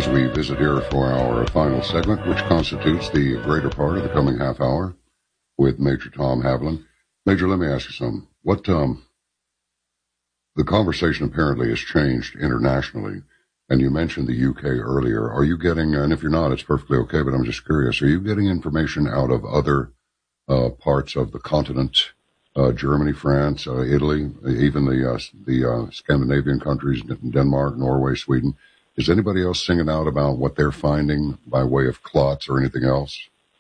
as we visit here for our final segment, which constitutes the greater part of the coming half hour with Major Tom Havlin. Major, let me ask you something. What, the conversation apparently has changed internationally, and you mentioned the UK earlier. Are you getting, and if you're not, it's perfectly okay, but I'm just curious, are you getting information out of other parts of the continent, Germany, France, Italy, even the Scandinavian countries, Denmark, Norway, Sweden? Is anybody else singing out about what they're finding by way of clots or anything else?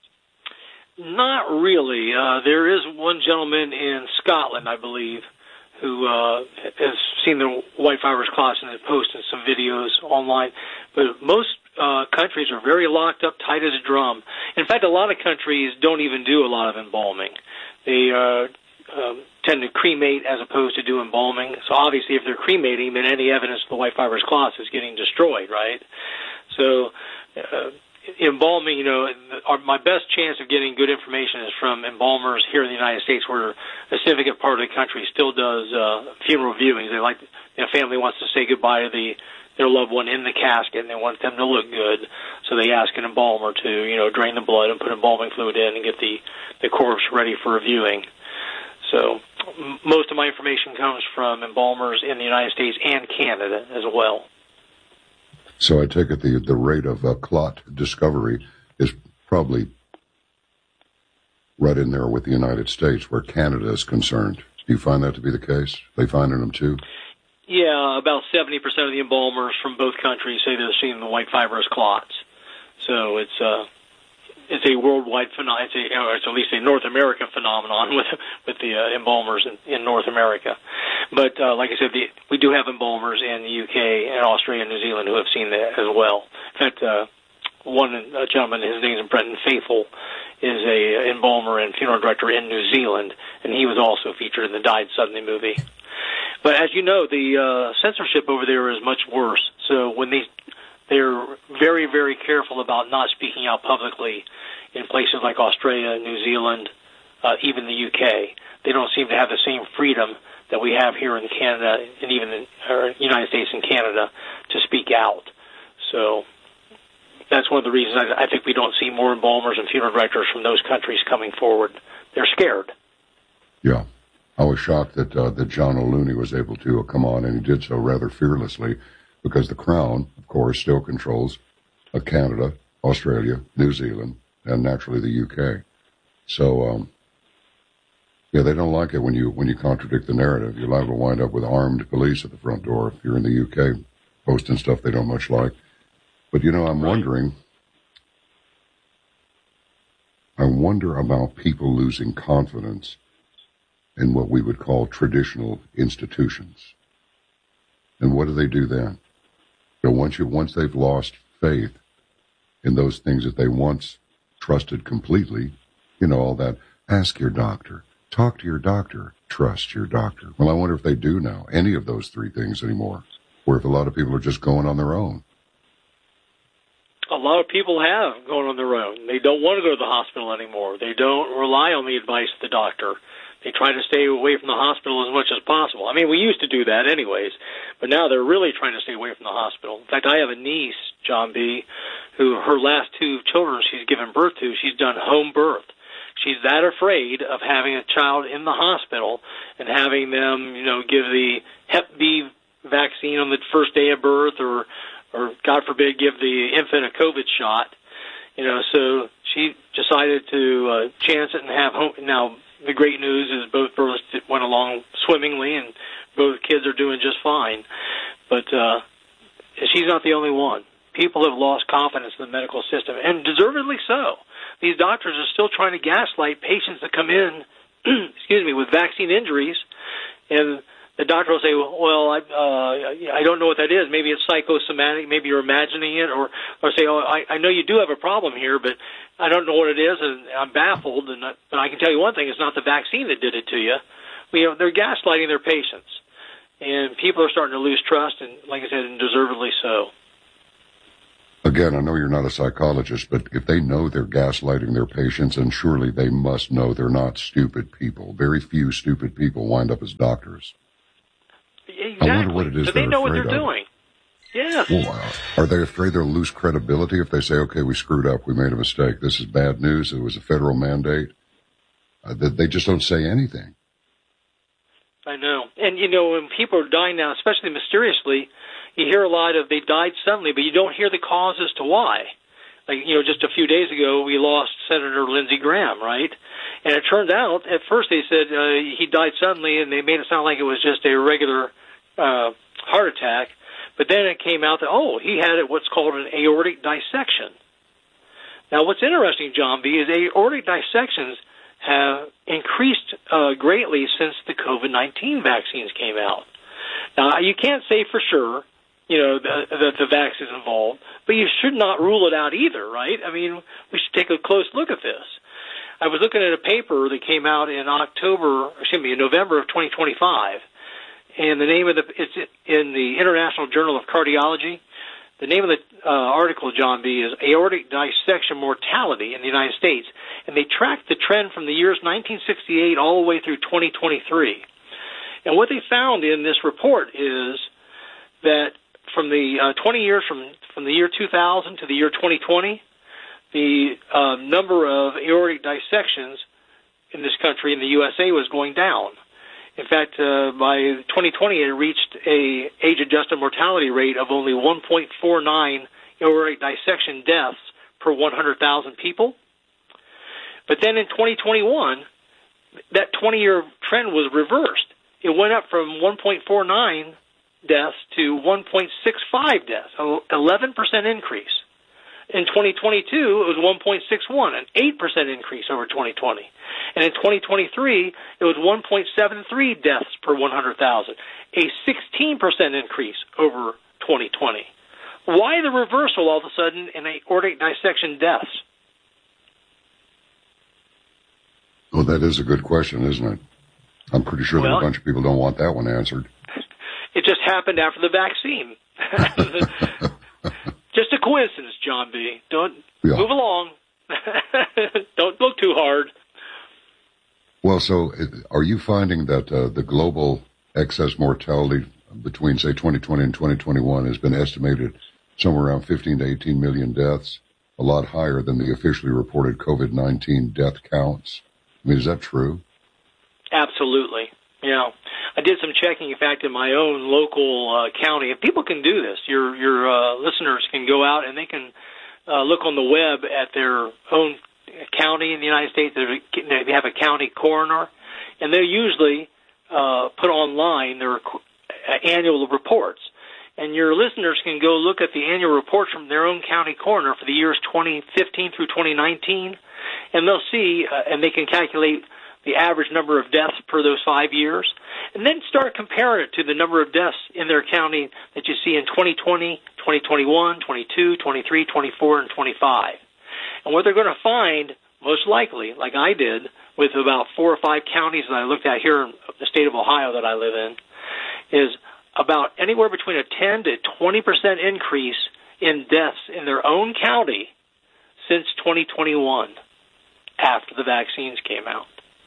Not really. There is one gentleman in Scotland, I believe, who has seen the white fibrous clots and has posted some videos online. But most countries are very locked up, tight as a drum. In fact, a lot of countries don't even do a lot of embalming. They tend to cremate as opposed to do embalming. So obviously if they're cremating, then any evidence of the white fibrous clots is getting destroyed, right? So embalming, you know, my best chance of getting good information is from embalmers here in the United States, where a significant part of the country still does funeral viewings. They like, you know, family wants to say goodbye to their loved one in the casket, and they want them to look good, so they ask an embalmer to, you know, drain the blood and put embalming fluid in and get the corpse ready for a viewing. So most of my information comes from embalmers in the United States and Canada as well. So I take it the rate of clot discovery is probably right in there with the United States, where Canada is concerned. Do you find that to be the case? They finding them too? Yeah, about 70% of the embalmers from both countries say they're seeing the white fibrous clots. So it's a worldwide phenomenon. It's at least a North American phenomenon with the embalmers in North America. But like I said, we do have embalmers in the UK and Australia and New Zealand who have seen that as well. In fact, a gentleman, his name is Brenton Faithful, is a embalmer and funeral director in New Zealand, and he was also featured in the Died Suddenly movie. But as you know, the censorship over there is much worse. So when they're very, very careful about not speaking out publicly in places like Australia, New Zealand, even the UK. They don't seem to have the same freedom that we have here in Canada and even in United States and Canada to speak out. So that's one of the reasons I think we don't see more embalmers and funeral directors from those countries coming forward. They're scared. Yeah. I was shocked that John O'Looney was able to come on, and he did so rather fearlessly, because the Crown, of course, still controls Canada, Australia, New Zealand, and naturally the UK. So, yeah, they don't like it when you contradict the narrative. You're liable to wind up with armed police at the front door if you're in the UK, posting stuff they don't much like. But, you know, I wonder about people losing confidence in what we would call traditional institutions. And what do they do then? You know, once they've lost faith in those things that they once trusted completely, you know, all that, ask your doctor, talk to your doctor, trust your doctor. Well, I wonder if they do now, any of those three things anymore, or if a lot of people are just going on their own. A lot of people have gone on their own. They don't want to go to the hospital anymore. They don't rely on the advice of the doctor. They try to stay away from the hospital as much as possible. I mean, we used to do that anyways, but now they're really trying to stay away from the hospital. In fact, I have a niece, John B., who her last two children she's given birth to, she's done home birth. She's that afraid of having a child in the hospital and having them, you know, give the Hep B vaccine on the first day of birth or God forbid, give the infant a COVID shot. You know, so she decided to chance it and have home. Now, the great news is both births went along swimmingly, and both kids are doing just fine. But she's not the only one. People have lost confidence in the medical system, and deservedly so. These doctors are still trying to gaslight patients that come in, excuse me, with vaccine injuries, and the doctor will say, well, I don't know what that is. Maybe it's psychosomatic. Maybe you're imagining it, or say, oh, I know you do have a problem here, but I don't know what it is, and I'm baffled. But I can tell you one thing: it's not the vaccine that did it to you. You know, they're gaslighting their patients, and people are starting to lose trust, and like I said, and deservedly so. Again, I know you're not a psychologist, but if they know they're gaslighting their patients, and surely they must know they're not stupid people. Very few stupid people wind up as doctors. Exactly. I wonder what it is so they know what they're of. doing. Yes. Well, are they afraid they'll lose credibility if they say, okay, we screwed up, we made a mistake, this is bad news, it was a federal mandate? They just don't say anything. I know. And, when people are dying now, especially mysteriously, you hear a lot of they died suddenly, but you don't hear the cause as to why. Like, just a few days ago, we lost Senator Lindsey Graham, right? And it turned out, at first they said he died suddenly, and they made it sound like it was just a regular heart attack. But then it came out that, he had what's called an aortic dissection. Now, what's interesting, John B., is aortic dissections have increased greatly since the COVID-19 vaccines came out. Now, you can't say for sure, that the vaccine's involved, but you should not rule it out either, right? I mean, we should take a close look at this. I was looking at a paper that came out in November of 2025, and the name of it's in the International Journal of Cardiology. The name of the article, John B., is Aortic Dissection Mortality in the United States, and they tracked the trend from the years 1968 all the way through 2023. And what they found in this report is that from the 20 years from the year 2000 to the year 2020, the number of aortic dissections in this country, in the USA, was going down. In fact, by 2020, it reached a age-adjusted mortality rate of only 1.49 aortic dissection deaths per 100,000 people. But then in 2021, that 20-year trend was reversed. It went up from 1.49 deaths to 1.65 deaths, an 11% increase. In 2022, it was 1.61, an 8% increase over 2020. And in 2023, it was 1.73 deaths per 100,000, a 16% increase over 2020. Why the reversal all of a sudden in aortic dissection deaths? Well, that is a good question, isn't it? I'm pretty sure that a bunch of people don't want that one answered. It just happened after the vaccine. Just a coincidence, John B. Don't move along. Don't look too hard. Well, so are you finding that the global excess mortality between, say, 2020 and 2021 has been estimated somewhere around 15 to 18 million deaths, a lot higher than the officially reported COVID-19 death counts? I mean, is that true? Absolutely. I did some checking, in fact, in my own local county. And people can do this. Your listeners can go out and they can look on the web at their own county in the United States. They have a county coroner, and they usually put online their annual reports. And your listeners can go look at the annual reports from their own county coroner for the years 2015 through 2019, and they'll see, and they can calculate the average number of deaths per those 5 years, and then start comparing it to the number of deaths in their county that you see in 2020, 2021, 22, 23, 24, and 25. And what they're going to find, most likely, like I did, with about 4 or 5 counties that I looked at here in the state of Ohio that I live in, is about anywhere between a 10 to 20% increase in deaths in their own county since 2021, after the vaccines came out.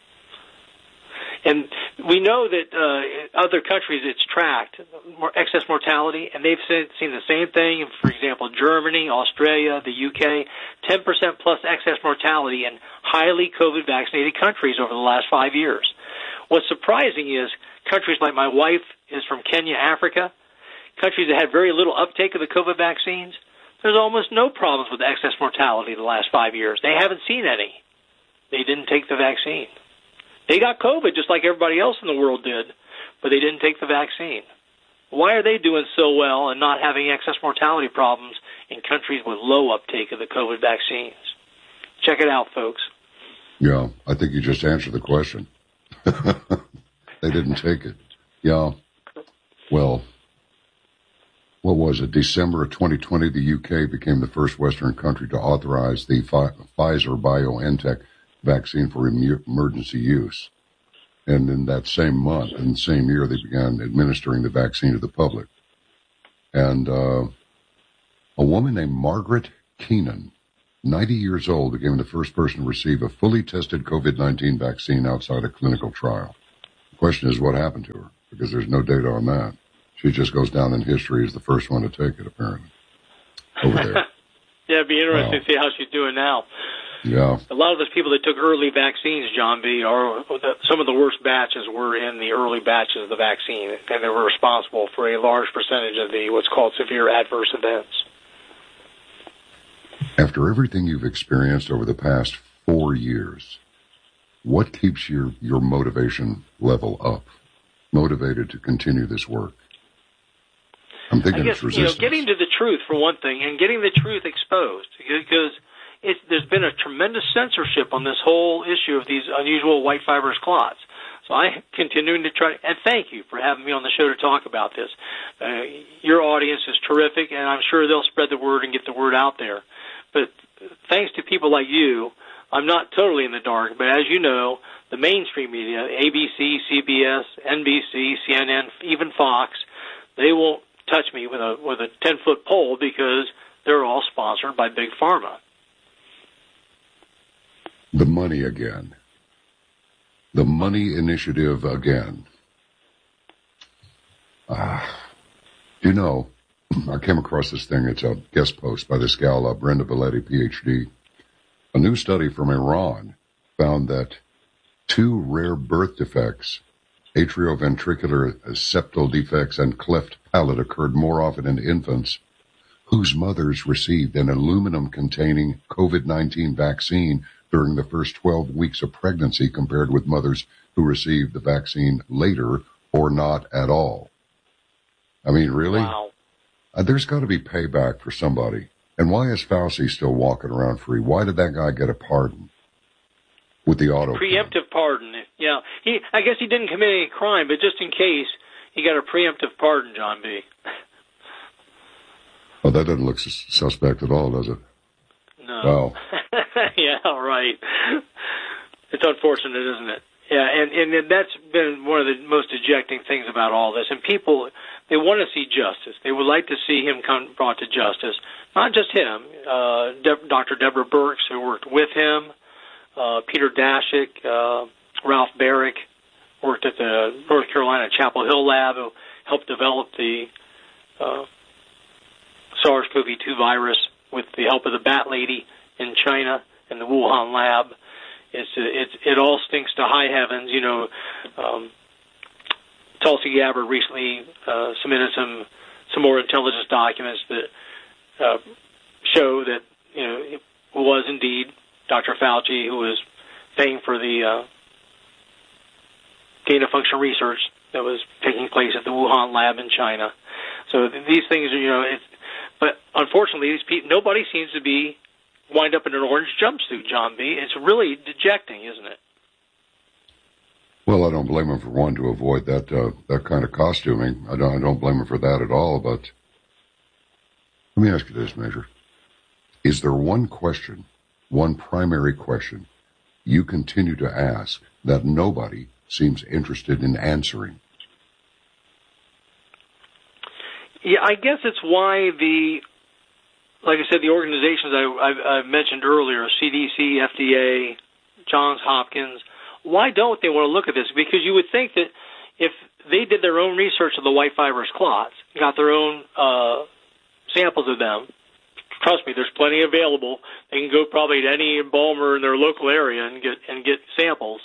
And we know that other countries it's tracked, excess mortality, and they've seen the same thing. For example, Germany, Australia, the UK, 10% plus excess mortality in highly COVID-vaccinated countries over the last 5 years. What's surprising is countries like my wife is from Kenya, Africa, countries that had very little uptake of the COVID vaccines, there's almost no problems with excess mortality the last 5 years. They haven't seen any. They didn't take the vaccine. They got COVID just like everybody else in the world did, but they didn't take the vaccine. Why are they doing so well and not having excess mortality problems in countries with low uptake of the COVID vaccines? Check it out, folks. Yeah, I think you just answered the question. They didn't take it. Yeah. Well, what was it? December of 2020, the UK became the first Western country to authorize the Pfizer-BioNTech vaccine for emergency use. And in that same month, in the same year, they began administering the vaccine to the public. And a woman named Margaret Keenan, 90 years old, became the first person to receive a fully tested COVID-19 vaccine outside a clinical trial. The question is what happened to her, because there's no data on that. She just goes down in history as the first one to take it, apparently, over there. Yeah, it'd be interesting to see how she's doing now. Yeah. A lot of those people that took early vaccines, John B., some of the worst batches were in the early batches of the vaccine, and they were responsible for a large percentage of the what's called severe adverse events. After everything you've experienced over the past 4 years, what keeps your motivation level up, motivated to continue this work? I'm thinking it's resistance. Getting to the truth, for one thing, and getting the truth exposed, because there's been a tremendous censorship on this whole issue of these unusual white fibrous clots. So I'm continuing to try, and thank you for having me on the show to talk about this. Your audience is terrific, and I'm sure they'll spread the word and get the word out there. But thanks to people like you, I'm not totally in the dark, but as you know, the mainstream media, ABC, CBS, NBC, CNN, even Fox, they won't touch me with a 10-foot pole because they're all sponsored by Big Pharma. The money again. The money initiative again. You know, I came across this thing. It's a guest post by this gal, Brenda Valetti, Ph.D. A new study from Iran found that 2 rare birth defects, atrioventricular septal defects and cleft palate, occurred more often in infants whose mothers received an aluminum-containing COVID-19 vaccine during the first 12 weeks of pregnancy compared with mothers who received the vaccine later or not at all. I mean, really? Wow. There's got to be payback for somebody. And why is Fauci still walking around free? Why did that guy get a pardon with the auto? Preemptive pardon. Yeah. I guess he didn't commit any crime, but just in case, he got a preemptive pardon, John B. Oh, that doesn't look suspect at all, does it? No. Wow. Yeah, right. It's unfortunate, isn't it? Yeah, and that's been one of the most ejecting things about all this. And people, they want to see justice. They would like to see him brought to justice. Not just him. Dr. Deborah Birx, who worked with him, Peter Daszak, Ralph Barrick, worked at the North Carolina Chapel Hill lab, who helped develop the SARS-CoV-2 virus with the help of the Bat Lady in China and the Wuhan lab. It all stinks to high heavens. You know, Tulsi Gabbard recently submitted some more intelligence documents that show that, you know, it was indeed Dr. Fauci who was paying for the gain-of-function research that was taking place at the Wuhan lab in China. So these things are, you know, but unfortunately, these people, nobody seems to be wind up in an orange jumpsuit, John B. It's really dejecting, isn't it? Well, I don't blame him for wanting to avoid that kind of costuming. I don't blame him for that at all. But let me ask you this, Major: is there one question, one primary question, you continue to ask that nobody seems interested in answering? Yeah, I guess it's why like I said, the organizations I mentioned earlier, CDC, FDA, Johns Hopkins, why don't they want to look at this? Because you would think that if they did their own research of the white fibrous clots, got their own samples of them, trust me, there's plenty available. They can go probably to any embalmer in their local area and get samples.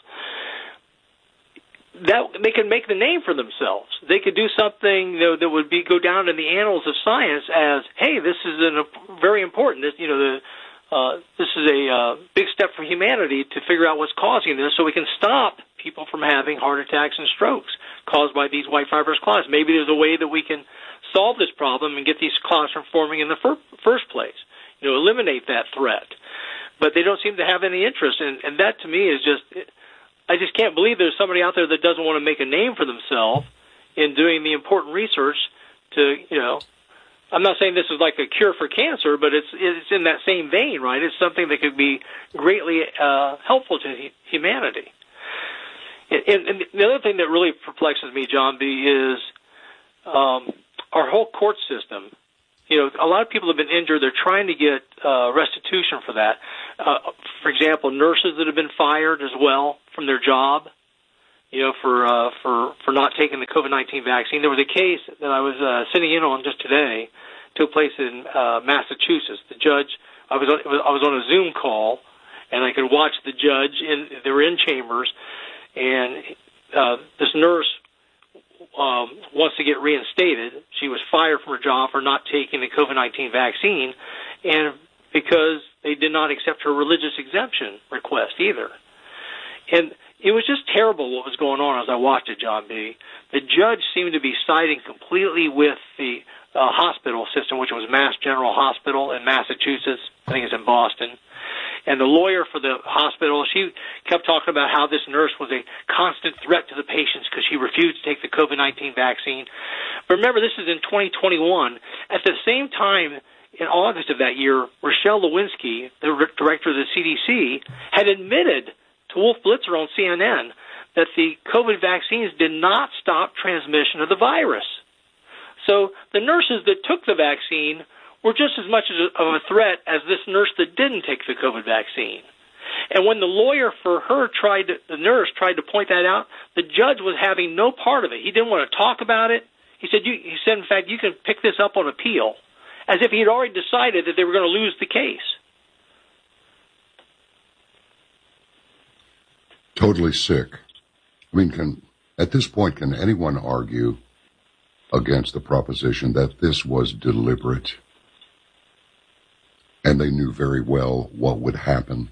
That they could make the name for themselves. They could do something that would go down in the annals of science as, hey, this is very important. This this is a big step for humanity to figure out what's causing this, so we can stop people from having heart attacks and strokes caused by these white fibrous clots. Maybe there's a way that we can solve this problem and get these clots from forming in the first place. You know, eliminate that threat. But they don't seem to have any interest, and that to me is just. I just can't believe there's somebody out there that doesn't want to make a name for themselves in doing the important research to, you know, I'm not saying this is like a cure for cancer, but it's in that same vein, right? It's something that could be greatly helpful to humanity. And the other thing that really perplexes me, John B., is our whole court system. You know, a lot of people have been injured. They're trying to get restitution for that. For example, nurses that have been fired as well from their job for not taking the COVID-19 vaccine. There was a case that I was sitting in on just today, took place in Massachusetts. The judge, I was on a Zoom call, and I could watch the judge. They were in chambers, and this nurse wants to get reinstated. She was fired from her job for not taking the COVID-19 vaccine, and because they did not accept her religious exemption request either. And it was just terrible what was going on as I watched it, John B. The judge seemed to be siding completely with the hospital system, which was Mass General Hospital in Massachusetts. I think it's in Boston. And the lawyer for the hospital, she kept talking about how this nurse was a constant threat to the patients because she refused to take the COVID-19 vaccine. But remember, this is in 2021. At the same time, in August of that year, Rochelle Lewinsky, the director of the CDC, had admitted to Wolf Blitzer on CNN that the COVID vaccines did not stop transmission of the virus. So the nurses that took the vaccine were just as much of a threat as this nurse that didn't take the COVID vaccine. And when the lawyer for her the nurse tried to point that out, the judge was having no part of it. He didn't want to talk about it. He said, in fact, you can pick this up on appeal, as if he had already decided that they were going to lose the case. Totally sick. I mean, at this point, can anyone argue against the proposition that this was deliberate and they knew very well what would happen?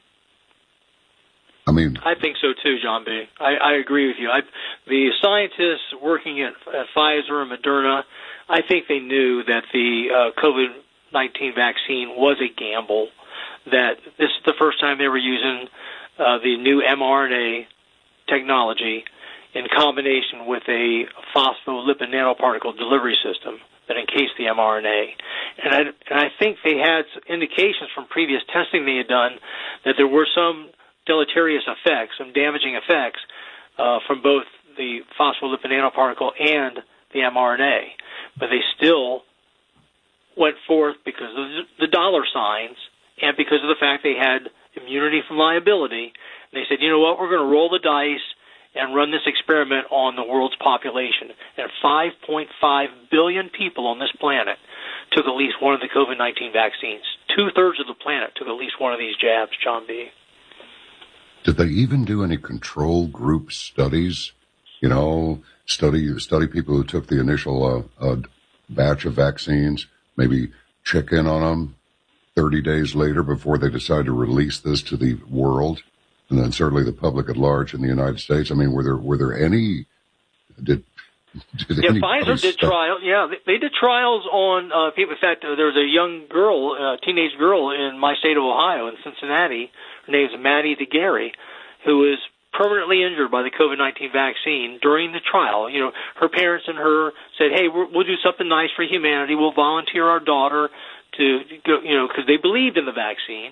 I mean, I think so too, John B. I agree with you. The scientists working at Pfizer and Moderna, I think they knew that the COVID-19 vaccine was a gamble, that this is the first time they were using the new mRNA technology in combination with a phospholipid nanoparticle delivery system that encased the mRNA. And I think they had indications from previous testing they had done that there were some deleterious effects, some damaging effects from both the phospholipid nanoparticle and the mRNA. But they still went forth because of the dollar signs and because of the fact they had immunity from liability. And they said, you know what, we're going to roll the dice and run this experiment on the world's population. And 5.5 billion people on this planet took at least one of the COVID-19 vaccines. 2/3 of the planet took at least one of these jabs, John B. Did they even do any control group studies? You know, study people who took the initial batch of vaccines, maybe check in on them 30 days later before they decide to release this to the world, and then certainly the public at large in the United States. I mean, were there any? Did Pfizer did trials. Yeah, they did trials on people. In fact, there was a young girl, teenage girl in my state of Ohio, in Cincinnati. Her name is Maddie DeGarry, who was permanently injured by the COVID-19 vaccine during the trial. You know, her parents and her said, "Hey, we'll do something nice for humanity. We'll volunteer our daughter to go," you know, because they believed in the vaccine,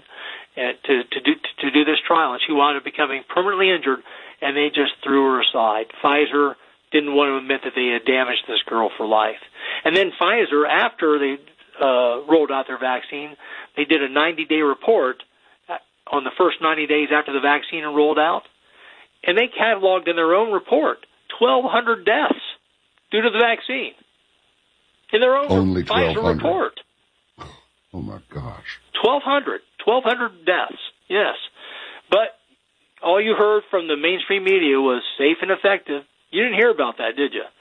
to do this trial, and she wound up becoming permanently injured, and they just threw her aside. Pfizer didn't want to admit that they had damaged this girl for life. And then Pfizer, after they rolled out their vaccine, they did a 90-day report on the first 90 days after the vaccine rolled out, and they cataloged in their own report 1,200 deaths due to the vaccine. In their own Pfizer report. Oh, my gosh. 1,200 deaths, yes. But all you heard from the mainstream media was safe and effective. You didn't hear about that, did you?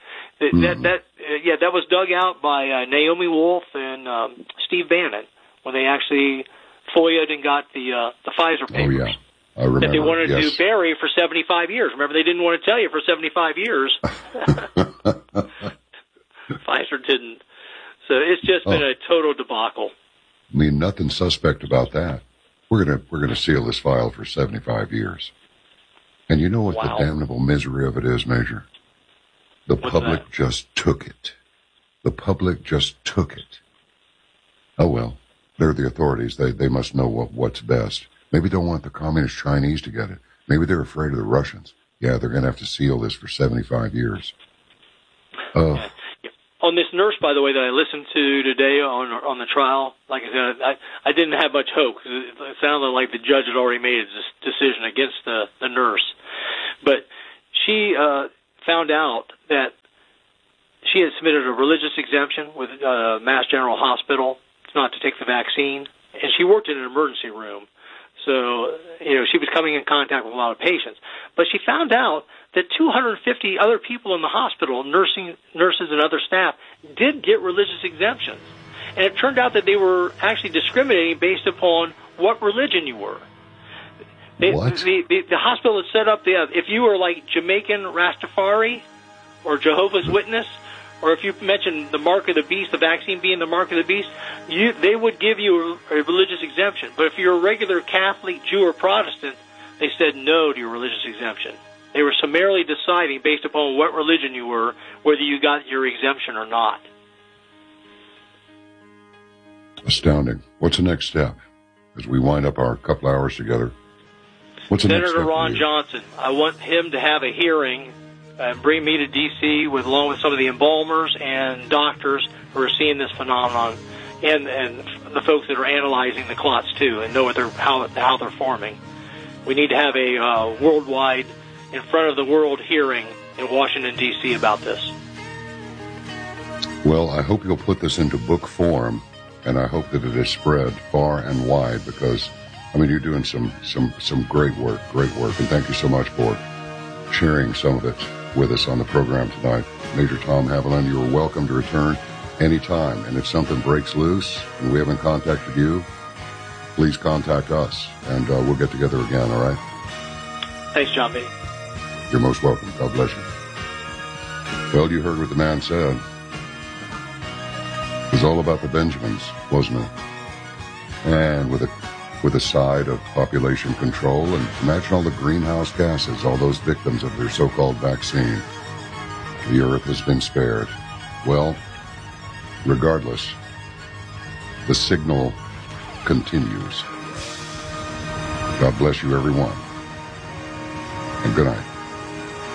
That was dug out by Naomi Wolf and Steve Bannon when they actually FOIA'd and got the Pfizer papers. Oh, yeah. I remember. That they wanted to bury for 75 years. Remember, they didn't want to tell you for 75 years. Pfizer didn't. So it's just been a total debacle. I mean, nothing suspect about that. We're gonna seal this file for 75 years. And you know what the damnable misery of it is, Major? The public just took it. The public just took it. Oh, well, they're the authorities. They must know what's best. Maybe they don't want the communist Chinese to get it. Maybe they're afraid of the Russians. Yeah, they're going to have to seal this for 75 years. On this nurse, by the way, that I listened to today on the trial, like I said, I didn't have much hope because it sounded like the judge had already made his decision against the nurse. But she found out that she had submitted a religious exemption with Mass General Hospital not to take the vaccine, and she worked in an emergency room. So, she was coming in contact with a lot of patients. But she found out that 250 other people in the hospital, nurses and other staff, did get religious exemptions. And it turned out that they were actually discriminating based upon what religion you were. What? The hospital had set up, if you were like Jamaican Rastafari or Jehovah's Witness, or if you mentioned the mark of the beast, the vaccine being the mark of the beast, they would give you a religious exemption. But if you're a regular Catholic, Jew, or Protestant, they said no to your religious exemption. They were summarily deciding, based upon what religion you were, whether you got your exemption or not. Astounding. What's the next step as we wind up our couple hours together? What's the next step? Senator Ron Johnson, I want him to have a hearing and bring me to D.C. along with some of the embalmers and doctors who are seeing this phenomenon, and the folks that are analyzing the clots too, and know how they're forming. We need to have a worldwide, in front of the world hearing in Washington, D.C. about this. Well, I hope you'll put this into book form, and I hope that it is spread far and wide, because, you're doing some great work, and thank you so much for sharing some of it with us on the program tonight. Major Tom Haviland, you are welcome to return anytime, and if something breaks loose and we haven't contacted you, please contact us, and we'll get together again, all right? Thanks, John B. You're most welcome. God bless you. Well, you heard what the man said. It was all about the Benjamins, wasn't it? And with a side of population control, and imagine all the greenhouse gases, all those victims of their so-called vaccine. The earth has been spared. Well, regardless, the signal continues. God bless you, everyone, and good night.